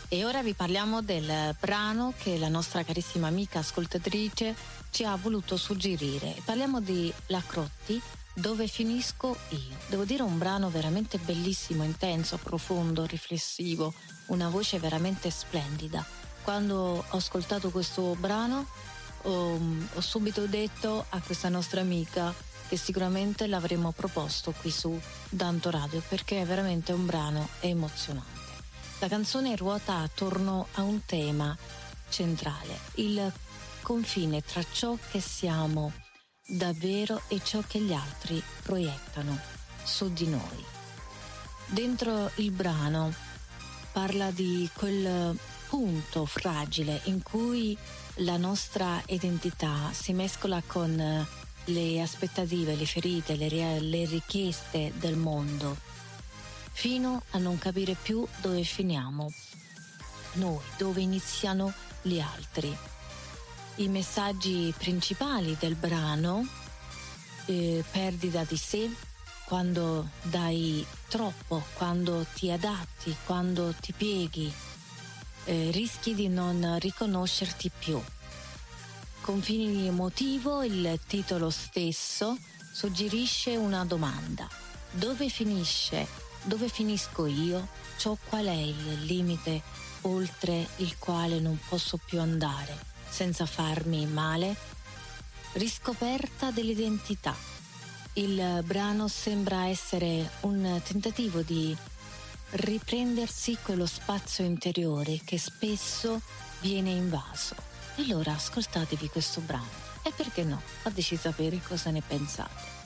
E ora vi parliamo del brano che la nostra carissima amica ascoltatrice ci ha voluto suggerire. Parliamo di La Crotti, Dove finisco io. Devo dire un brano veramente bellissimo, intenso, profondo, riflessivo, una voce veramente splendida. Quando ho ascoltato questo brano ho subito detto a questa nostra amica che sicuramente l'avremmo proposto qui su Danto Radio, perché è veramente un brano emozionante. La canzone ruota attorno a un tema centrale, il confine tra ciò che siamo davvero e ciò che gli altri proiettano su di noi. Dentro il brano parla di quel punto fragile in cui la nostra identità si mescola con le aspettative, le ferite, le richieste del mondo, fino a non capire più dove finiamo noi, dove iniziano gli altri. I messaggi principali del brano: perdita di sé, quando dai troppo, quando ti adatti, quando ti pieghi, rischi di non riconoscerti più. Confini di emotivo, il titolo stesso suggerisce una domanda: dove finisco io? Qual è il limite oltre il quale non posso più andare senza farmi male? Riscoperta dell'identità. Il brano sembra essere un tentativo di riprendersi quello spazio interiore che spesso viene invaso. Allora ascoltatevi questo brano e perché no, fateci sapere cosa ne pensate.